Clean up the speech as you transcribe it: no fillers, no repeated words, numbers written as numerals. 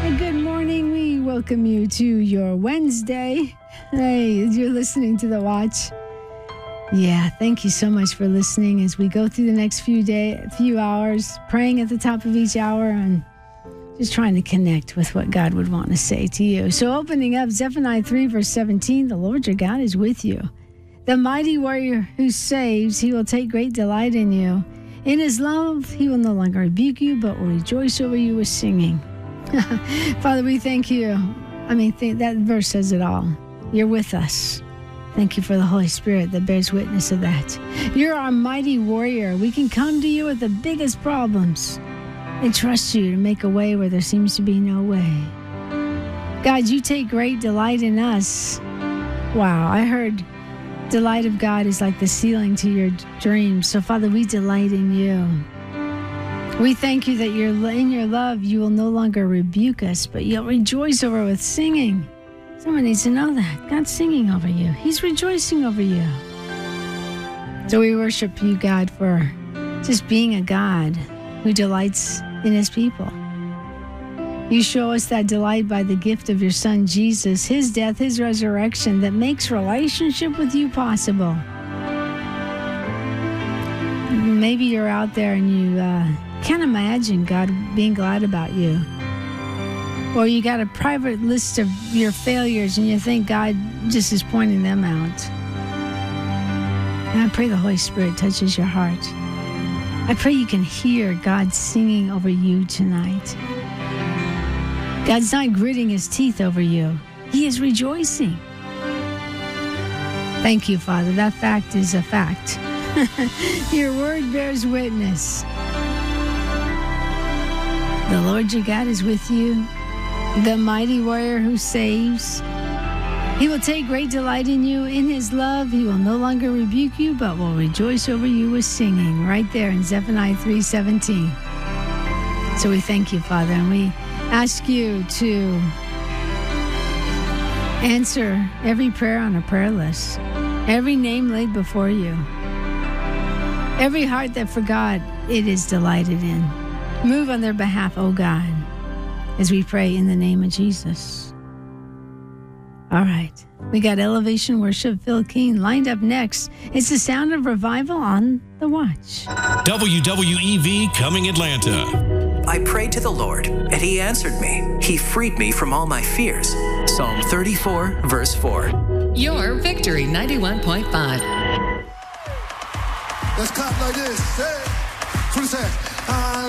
And good morning. We welcome you to your Wednesday. Hey, you're listening to The Watch. Yeah, thank you so much for listening as we go through the next few hours, praying at the top of each hour and just trying to connect with what God would want to say to you. So opening up Zephaniah 3, verse 17, the Lord your God is with you. The mighty warrior who saves, he will take great delight in you. In his love, he will no longer rebuke you, but will rejoice over you with singing. Father, we thank you. That verse says it all. You're with us. Thank you for the Holy Spirit that bears witness of that. You're our mighty warrior. We can come to you with the biggest problems and trust you to make a way where there seems to be no way. God, you take great delight in us. Wow, I heard delight of God is like the ceiling to your dreams. So, Father, we delight in you. We thank you that in your love, you will no longer rebuke us, but you'll rejoice over with singing. Someone needs to know that. God's singing over you. He's rejoicing over you. So we worship you, God, for just being a God who delights in his people. You show us that delight by the gift of your Son, Jesus, his death, his resurrection that makes relationship with you possible. Maybe you're out there and you can't imagine God being glad about you. Or you got a private list of your failures and you think God just is pointing them out. And I pray the Holy Spirit touches your heart. I pray you can hear God singing over you tonight. God's not gritting his teeth over you. He is rejoicing. Thank you, Father. That fact is a fact. Your word bears witness. The Lord your God is with you. The mighty warrior who saves. He will take great delight in you. In his love, he will no longer rebuke you, but will rejoice over you with singing. Right there in Zephaniah 3:17. So we thank you, Father, and we ask you to answer every prayer on a prayer list. Every name laid before you. Every heart that forgot it is delighted in. Move on their behalf, oh God, as we pray in the name of Jesus. All right. We got Elevation Worship, Phil Keane, lined up next. It's the sound of revival on The Watch. WWEV coming Atlanta. I prayed to the Lord, and he answered me. He freed me from all my fears. Psalm 34, verse 4. Your Victory 91.5. Let's clap like this. Hey,